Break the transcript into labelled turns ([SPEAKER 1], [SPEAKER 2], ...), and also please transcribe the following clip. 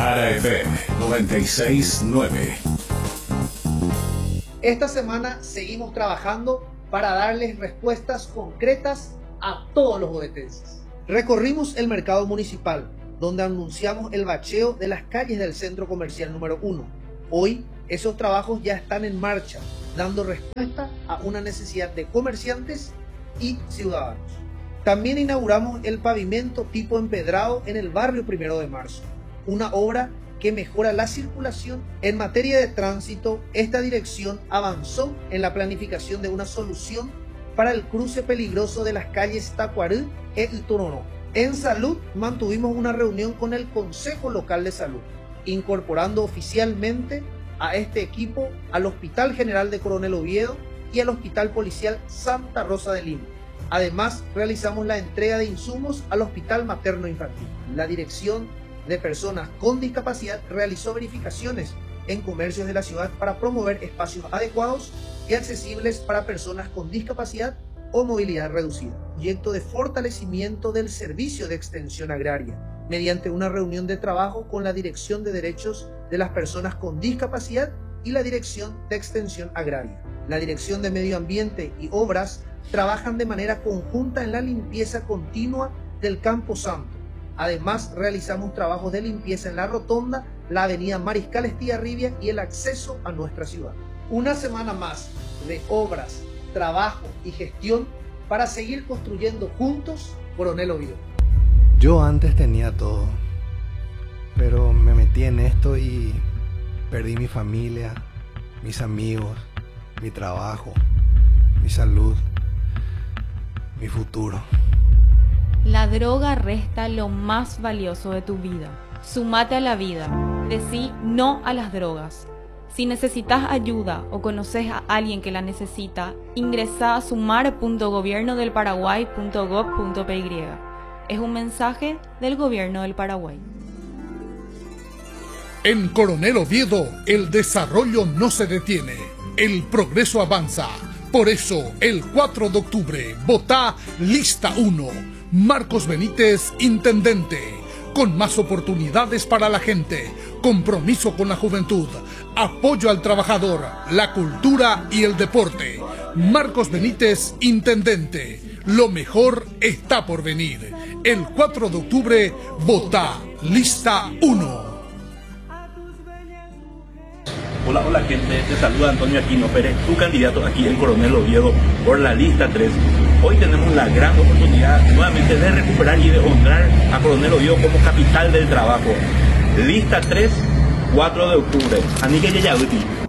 [SPEAKER 1] Sahara FM 96.9.
[SPEAKER 2] Esta semana seguimos trabajando para darles respuestas concretas a todos los bodetenses. Recorrimos el mercado municipal, donde anunciamos el bacheo de las calles del centro comercial número 1. Hoy, esos trabajos ya están en marcha, dando respuesta a una necesidad de comerciantes y ciudadanos. También inauguramos el pavimento tipo empedrado en el barrio 1 de Marzo, una obra que mejora la circulación. En materia de tránsito, esta dirección avanzó en la planificación de una solución para el cruce peligroso de las calles Tacuarú e Itororó. En salud, mantuvimos una reunión con el Consejo Local de Salud, incorporando oficialmente a este equipo al Hospital General de Coronel Oviedo y al Hospital Policial Santa Rosa de Lima. Además, realizamos la entrega de insumos al Hospital Materno Infantil. La Dirección de Personas con Discapacidad realizó verificaciones en comercios de la ciudad para promover espacios adecuados y accesibles para personas con discapacidad o movilidad reducida. Proyecto de fortalecimiento del servicio de extensión agraria, mediante una reunión de trabajo con la Dirección de Derechos de las Personas con Discapacidad y la Dirección de Extensión Agraria. La Dirección de Medio Ambiente y Obras trabajan de manera conjunta en la limpieza continua del Campo Santo. Además, realizamos trabajos de limpieza en la rotonda, la avenida Mariscal Estigarribia y el acceso a nuestra ciudad. Una semana más de obras, trabajo y gestión para seguir construyendo juntos Coronel Oviedo.
[SPEAKER 3] Yo antes tenía todo, pero me metí en esto y perdí mi familia, mis amigos, mi trabajo, mi salud, mi futuro.
[SPEAKER 4] La droga resta lo más valioso de tu vida. Sumate a la vida. Decí no a las drogas. Si necesitas ayuda o conoces a alguien que la necesita, ingresa a sumar.gobiernodelparaguay.gov.py. Es un mensaje del Gobierno del Paraguay.
[SPEAKER 5] En Coronel Oviedo, el desarrollo no se detiene, el progreso avanza. Por eso, el 4 de octubre, votá Lista 1. Marcos Benítez, Intendente. Con más oportunidades para la gente, compromiso con la juventud, apoyo al trabajador, la cultura y el deporte. Marcos Benítez, Intendente. Lo mejor está por venir. El 4 de octubre, votá Lista 1.
[SPEAKER 6] Hola gente, te saluda Antonio Aquino Pérez, tu candidato aquí en Coronel Oviedo por la lista 3. Hoy tenemos la gran oportunidad nuevamente de recuperar y de honrar a Coronel Oviedo como capital del trabajo. Lista 3, 4 de octubre. Anique Yayabuti.